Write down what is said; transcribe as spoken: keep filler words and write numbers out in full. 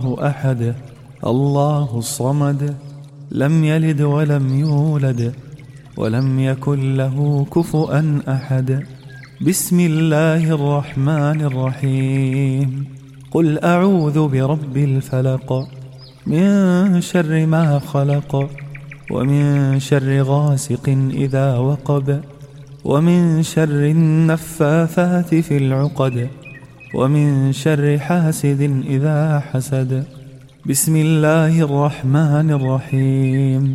أحد الله الصمد لم يلد ولم يولد ولم يكن له كفؤا أحد. بسم الله الرحمن الرحيم. قل أعوذ برب الفلق من شر ما خلق ومن شر غاسق إذا وقب ومن شر النفاثات في العقد ومن شر حاسد إذا حسد. بسم الله الرحمن الرحيم.